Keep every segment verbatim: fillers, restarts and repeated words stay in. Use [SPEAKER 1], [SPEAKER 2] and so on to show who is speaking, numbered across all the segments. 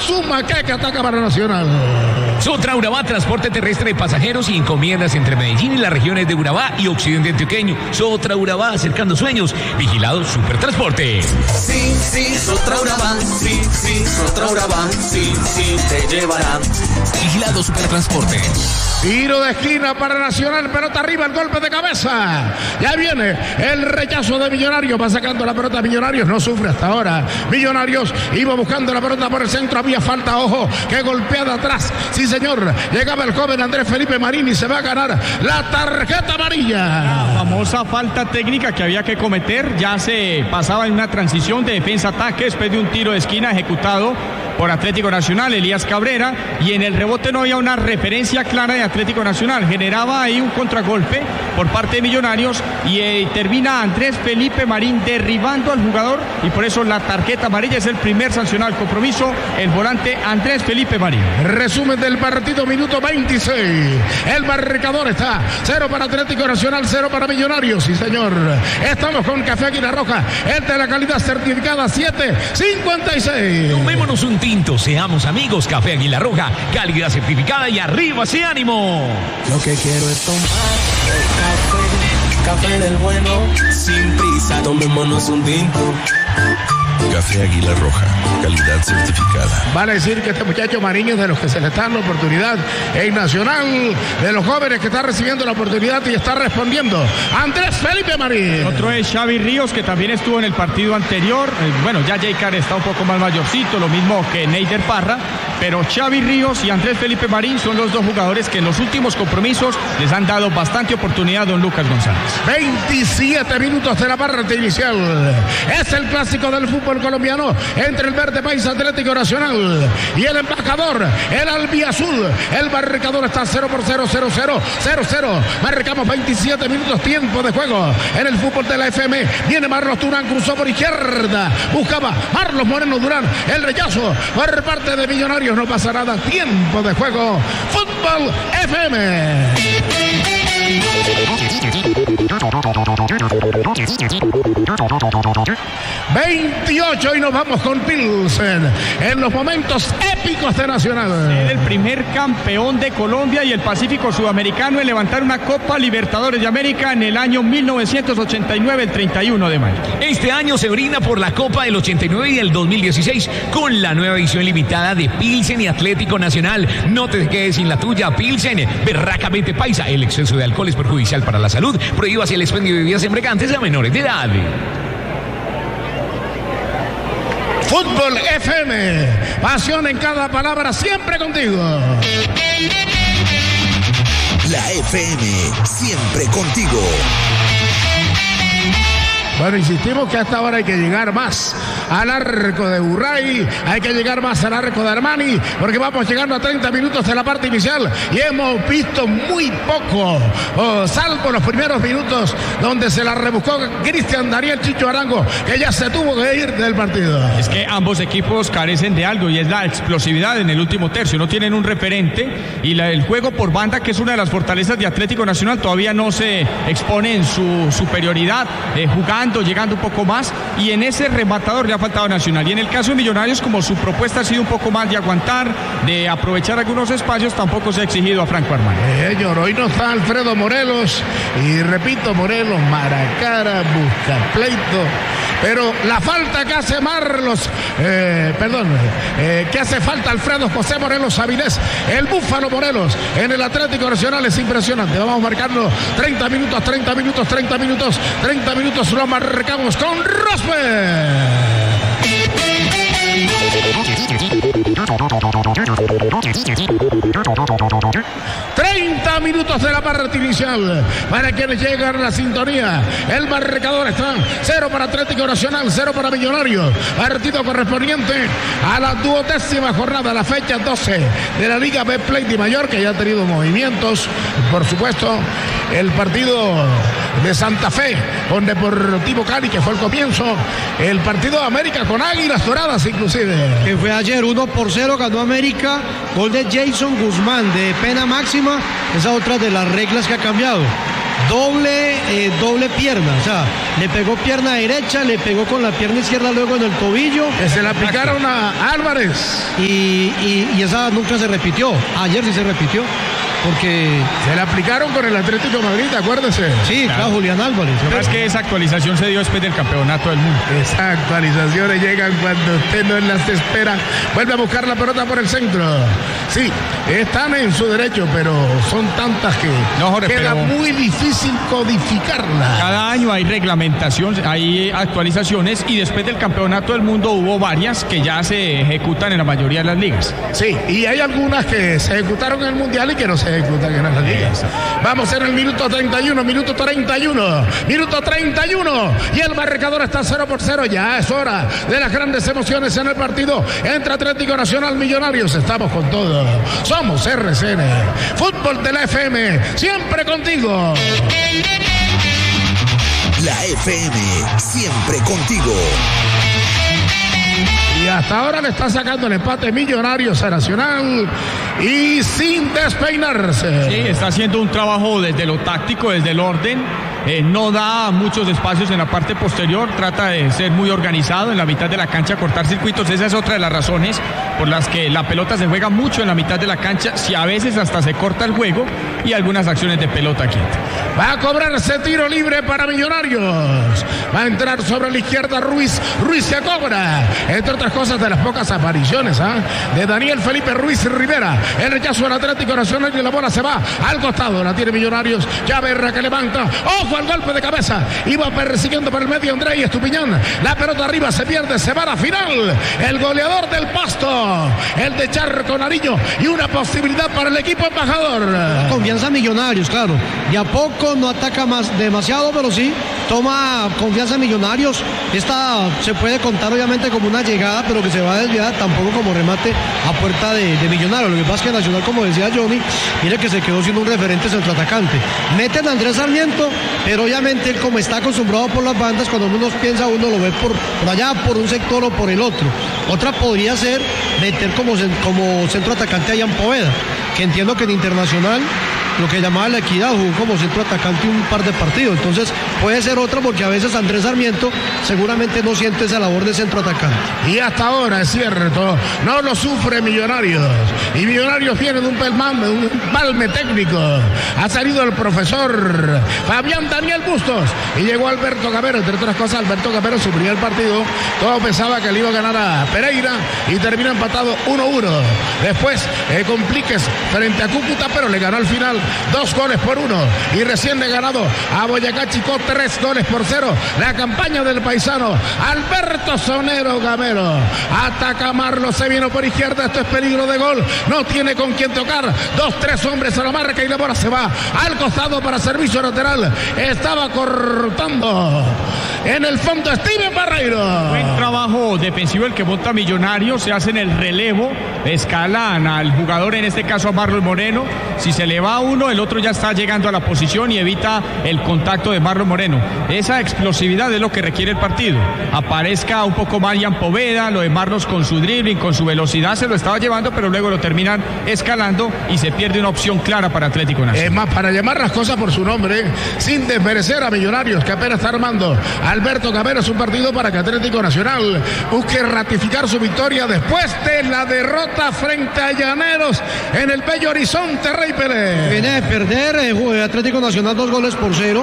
[SPEAKER 1] Suma que ataca para Nacional.
[SPEAKER 2] Sotra Urabá, transporte terrestre de pasajeros y encomiendas entre Medellín y las regiones de Urabá y Occidente Antioqueño. Sotra Urabá, acercando sueños. Vigilado Supertransporte.
[SPEAKER 3] Sí, sí, Sotra Urabá, sí, sí, Sotra Urabá, sí, sí, te llevará. Vigilado Supertransporte.
[SPEAKER 1] Tiro de esquina para Nacional, pelota arriba, el golpe de cabeza. Ya viene el rechazo de Millonarios, va sacando la pelota Millonarios, no sufre hasta ahora. Millonarios iba buscando la pelota por el centro, había falta, ojo, que golpeada atrás. Sí, señor, llegaba el joven Andrés Felipe Marín y se va a ganar la tarjeta amarilla.
[SPEAKER 4] La famosa falta técnica que había que cometer, ya se pasaba en una transición de defensa-ataque después de un tiro de esquina ejecutado por Atlético Nacional, Elías Cabrera, y en el rebote no había una referencia clara de Atlético Nacional, generaba ahí un contragolpe por parte de Millonarios y eh, termina Andrés Felipe Marín derribando al jugador y por eso la tarjeta amarilla es el primer sancionado al compromiso, el volante Andrés Felipe Marín.
[SPEAKER 1] Resumen del partido, minuto veintiséis, el marcador está cero para Atlético Nacional, cero para Millonarios, sí señor, estamos con Café Águila Roja, el de la calidad certificada siete cincuenta y seis.
[SPEAKER 2] Tomémonos un tinto, seamos amigos. Café Águila Roja, calidad certificada y arriba ese ánimo.
[SPEAKER 3] Lo que quiero es tomar café, café del bueno, sin prisa, tomémonos un tinto.
[SPEAKER 5] Café Águila Roja, calidad certificada.
[SPEAKER 1] Vale decir que este muchacho Mariño es de los que se le está dando la oportunidad en Nacional, de los jóvenes que está recibiendo la oportunidad y está respondiendo. Andrés Felipe Marín.
[SPEAKER 4] Otro es Xavi Ríos, que también estuvo en el partido anterior. Eh, bueno, ya Jaycar está un poco más mayorcito, lo mismo que Neider Parra, pero Xavi Ríos y Andrés Felipe Marín son los dos jugadores que en los últimos compromisos les han dado bastante oportunidad a don Lucas González.
[SPEAKER 1] veintisiete minutos de la parte inicial. Es el clásico del fútbol colombiano entre el Verde País Atlético Nacional y el embajador, el albiazul. El marcador está cero por cero, cero, cero, cero, cero. Marcamos veintisiete minutos, tiempo de juego en el fútbol de la F M. Viene Marlos Durán, cruzó por izquierda, buscaba Marlos Moreno Durán, el rechazo por parte de Millonarios, no pasa nada, tiempo de juego. Fútbol F M. veintiocho y nos vamos con Pilsen en los momentos épicos de Nacional.
[SPEAKER 4] Es el primer campeón de Colombia y el Pacífico Sudamericano en levantar una Copa Libertadores de América en el año mil novecientos ochenta y nueve, el treinta y uno de mayo.
[SPEAKER 2] Este año se brinda por la Copa del ochenta y nueve y el dos mil dieciséis con la nueva edición limitada de Pilsen y Atlético Nacional. No te quedes sin la tuya, Pilsen, berracamente paisa. El exceso de alcohol es perjudicial para la salud. Prohíbase el expendio de bebidas embriagantes a menores de edad.
[SPEAKER 1] Fútbol F M, pasión en cada palabra, siempre contigo.
[SPEAKER 5] La F M, siempre contigo.
[SPEAKER 1] Bueno, insistimos que a esta hora hay que llegar más al arco de Burray, hay que llegar más al arco de Armani, porque vamos llegando a treinta minutos de la parte inicial y hemos visto muy poco, oh, salvo los primeros minutos donde se la rebuscó Cristian Daniel Chicho Arango, que ya se tuvo que ir del partido.
[SPEAKER 4] Es que ambos equipos carecen de algo y es la explosividad en el último tercio, no tienen un referente y la, el juego por banda, que es una de las fortalezas de Atlético Nacional, todavía no se expone en su superioridad, eh, jugando, llegando un poco más, y en ese rematador le ha faltado Nacional. Y en el caso de Millonarios, como su propuesta ha sido un poco más de aguantar, de aprovechar algunos espacios, tampoco se ha exigido a Franco Armani.
[SPEAKER 1] Señor, hoy no está Alfredo Morelos, y repito, Morelos maracara, busca pleito, pero la falta que hace Marlos, eh, perdón, eh, que hace falta Alfredo José Morelos Avilés, el Búfalo Morelos, en el Atlético Nacional es impresionante. Vamos marcando treinta minutos, treinta minutos, treinta minutos, treinta minutos, lo marcamos con Rosberg. treinta minutos de la parte inicial para quienes llegan a la sintonía. El marcador está cero para Atlético Nacional, cero para Millonarios. Partido correspondiente a la duodécima jornada, la fecha doce de la Liga Betplay de Mayor, que ya ha tenido movimientos. Por supuesto, el partido de Santa Fe con Deportivo Cali, que fue el comienzo. El partido de América con Águilas Doradas, inclusive.
[SPEAKER 6] Que fue ayer uno por cero, ganó América. Gol de Jason Guzmán de pena máxima. Esa otra de las reglas que ha cambiado. doble, eh, doble pierna, o sea, le pegó pierna derecha, le pegó con la pierna izquierda luego en el tobillo.
[SPEAKER 1] Que se le aplicaron a Álvarez.
[SPEAKER 6] Y, y, y esa nunca se repitió, ayer sí se repitió. Porque
[SPEAKER 1] se le aplicaron con el Atlético de Madrid, acuérdese.
[SPEAKER 6] Sí, claro, claro, Julián Álvarez.
[SPEAKER 4] Lo que pasa es que esa actualización se dio después del campeonato del mundo.
[SPEAKER 1] Esas actualizaciones llegan cuando usted no las espera. Vuelve a buscar la pelota por el centro. Sí, están en su derecho, pero son tantas que
[SPEAKER 4] no, Jorge,
[SPEAKER 1] queda muy difícil codificarla.
[SPEAKER 4] Cada año hay reglamentación, hay actualizaciones y después del campeonato del mundo hubo varias que ya se ejecutan en la mayoría de las ligas.
[SPEAKER 1] Sí, y hay algunas que se ejecutaron en el mundial y que no se ejecutan en las ligas. Vamos en el minuto treinta y uno, minuto treinta y uno, minuto treinta y uno y el marcador está cero por cero. Ya es hora de las grandes emociones en el partido entre Atlético Nacional Millonarios. Estamos con todo. Somos R C N, Fútbol de la F M, siempre contigo.
[SPEAKER 5] La F M, siempre contigo.
[SPEAKER 1] Y hasta ahora le está sacando el empate Millonarios a Nacional y sin despeinarse.
[SPEAKER 4] Sí, está haciendo un trabajo desde lo táctico, desde el orden. Eh, no da muchos espacios en la parte posterior, trata de ser muy organizado en la mitad de la cancha, cortar circuitos. Esa es otra de las razones por las que la pelota se juega mucho en la mitad de la cancha, si a veces hasta se corta el juego y algunas acciones de pelota quieta.
[SPEAKER 1] Va a cobrarse tiro libre para Millonarios. Va a entrar sobre la izquierda Ruiz. Ruiz se cobra. Entre otras cosas, de las pocas apariciones ¿eh? de Daniel Felipe Ruiz Rivera. El rechazo del Atlético Nacional y la bola se va al costado. La tiene Millonarios. Ya Berra que levanta. ¡Ojo al golpe de cabeza! Iba persiguiendo por el medio André Estupiñán. La pelota arriba se pierde. Se va a la final. El goleador del Pasto. El de Charco Nariño. Y una posibilidad para el equipo embajador.
[SPEAKER 6] Confianza Millonarios, claro. Y a poco no ataca más demasiado, pero sí toma confianza en Millonarios. Esta se puede contar obviamente como una llegada, pero que se va a desviar tampoco como remate a puerta de, de Millonarios. Lo que pasa es que Nacional, como decía Johnny, mire que se quedó siendo un referente centroatacante. Meten a Andrés Sarmiento, pero obviamente él, como está acostumbrado por las bandas, cuando uno piensa, uno lo ve por, por allá, por un sector o por el otro. Otra podría ser meter como, como centroatacante a Ian Poveda, que entiendo que en Internacional, lo que llamaba la equidad, jugó como centro atacante un par de partidos. Entonces puede ser otra, porque a veces Andrés Sarmiento seguramente no siente esa labor de centro atacante.
[SPEAKER 1] Y hasta ahora, es cierto, no lo sufre Millonarios. Y Millonarios viene de un pelmame, un palme técnico. Ha salido el profesor Fabián Daniel Bustos y llegó Alberto Gamero. Entre otras cosas, Alberto Gamero, su primer partido, todo pensaba que le iba a ganar a Pereira y terminó empatado uno uno. Después eh, compliques frente a Cúcuta, pero le ganó al final dos goles por uno y recién le ganado a Boyacá Chicó tres goles por cero. La campaña del paisano Alberto Sonero Gamero. Ataca Marlo, se vino por izquierda, esto es peligro de gol, no tiene con quién tocar, dos, tres hombres a la marca y la bola se va al costado para servicio lateral. Estaba cortando en el fondo Steven Barreiro.
[SPEAKER 4] Buen trabajo defensivo el que monta Millonarios, se hacen el relevo, escalan al jugador, en este caso a Marlon Moreno. Si se le va uno, el otro ya está llegando a la posición y evita el contacto de Marlon Moreno. Esa explosividad es lo que requiere el partido. Aparezca un poco Marian Poveda, lo de Marlos con su dribbling, con su velocidad se lo estaba llevando, pero luego lo terminan escalando y se pierde una opción clara para Atlético Nacional.
[SPEAKER 1] Es más, para llamar las cosas por su nombre, sin desmerecer a Millonarios, que apenas está armando Alberto Gamero, es un partido para que Atlético Nacional busque ratificar su victoria después de la derrota frente a Llaneros en el Bello Horizonte. Rey Pérez
[SPEAKER 6] viene de perder eh, Atlético Nacional dos goles por cero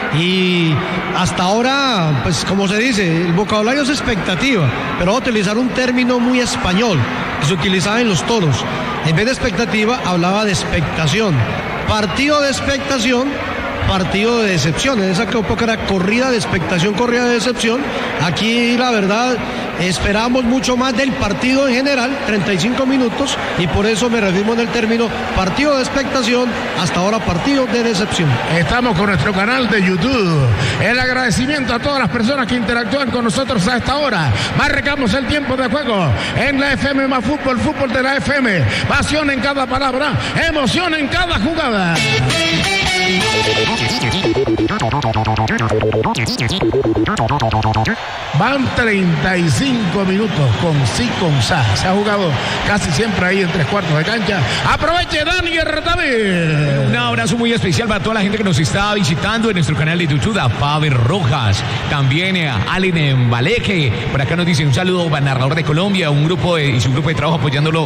[SPEAKER 6] y hasta ahora, pues como se dice, el vocabulario es expectativa, pero voy a utilizar un término muy español que se utilizaba en los toros. En vez de expectativa hablaba de expectación. Partido de expectación, partido de decepción. En esa época era corrida de expectación, corrida de decepción. Aquí la verdad esperamos mucho más del partido en general, treinta y cinco minutos, y por eso me refiero en el término partido de expectación, hasta ahora partido de decepción.
[SPEAKER 1] Estamos con nuestro canal de YouTube. El agradecimiento a todas las personas que interactúan con nosotros a esta hora. Marcamos el tiempo de juego en la F M más fútbol, fútbol de la F M. Pasión en cada palabra, emoción en cada jugada. Van treinta y cinco minutos con sí, con sa. Se ha jugado casi siempre ahí en tres cuartos de cancha. Aproveche, Dani Ertavi.
[SPEAKER 2] Un abrazo muy especial para toda la gente que nos está visitando en nuestro canal de YouTube, a Pavel Rojas, también a Allen Baleque. Por acá nos dice un saludo, narrador de Colombia, un grupo de, y su grupo de trabajo apoyándolo